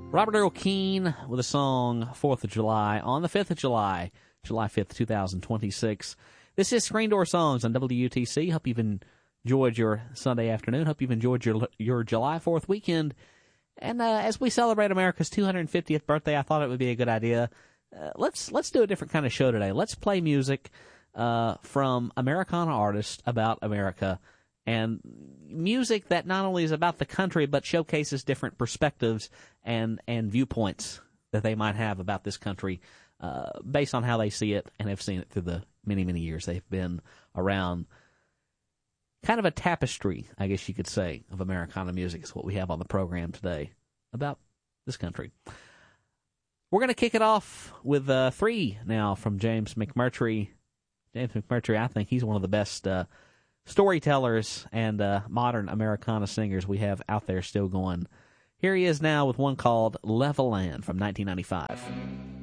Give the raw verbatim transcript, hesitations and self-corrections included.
Robert Earl Keen with a song, fourth of July, on the fifth of July, July fifth, twenty twenty-six. This is Screen Door Songs on W U T C. Hope you've enjoyed your Sunday afternoon. Hope you've enjoyed your your July fourth weekend. And uh, as we celebrate America's two hundred fiftieth birthday, I thought it would be a good idea. Uh, let's let's do a different kind of show today. Let's play music uh, from Americana artists about America, and music that not only is about the country but showcases different perspectives and, and viewpoints that they might have about this country uh, based on how they see it and have seen it through the many, many years they've been around. Kind of a tapestry, I guess you could say, of Americana music is what we have on the program today about this country. We're going to kick it off with uh, three now from James McMurtry. James McMurtry, I think he's one of the best uh, storytellers and uh, modern Americana singers we have out there still going. Here he is now with one called Level Land from nineteen ninety-five.